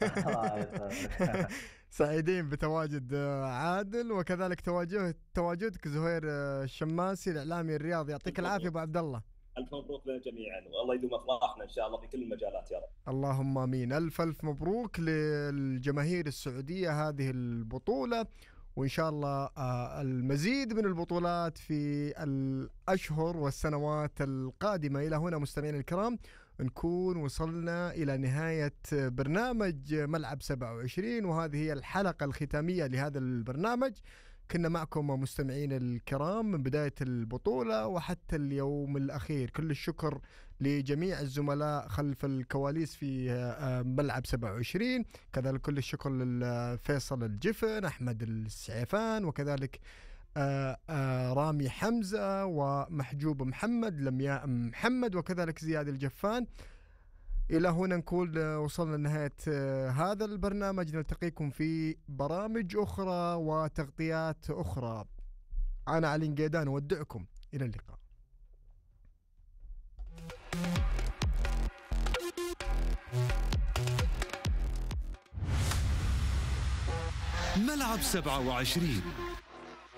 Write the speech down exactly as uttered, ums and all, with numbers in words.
الله يسعدك. سعيدين بتواجد آه، عادل، وكذلك تواجه تواجدك زهير آه، الشماسي الإعلامي الرياضي. يعطيك ألف العافية مبروك. أبو عبد الله. ألف مبروك لنا جميعا، والله يدوم أفراحنا إن شاء الله في كل المجالات يا رب. اللهم امين. الف الف مبروك للجماهير السعوديه هذه البطوله، وان شاء الله آه، المزيد من البطولات في الاشهر والسنوات القادمه. الى هنا مستمعينا الكرام نكون وصلنا الى نهايه برنامج ملعب سبعة وعشرين، وهذه هي الحلقه الختاميه لهذا البرنامج. كنا معكم مستمعين الكرام من بداية البطولة وحتى اليوم الأخير. كل الشكر لجميع الزملاء خلف الكواليس في آه، ملعب سبعة وعشرين. كذلك كل الشكر لفيصل الجفن، أحمد السعيفان، وكذلك آه، آه، رامي حمزة ومحجوب محمد، لمياء محمد، وكذلك زياد الجفان. إلى هنا نكون وصلنا لنهاية هذا البرنامج. نلتقيكم في برامج أخرى وتغطيات أخرى. أنا علي نقيدان أودعكم إلى اللقاء. ملعب سبعة وعشرين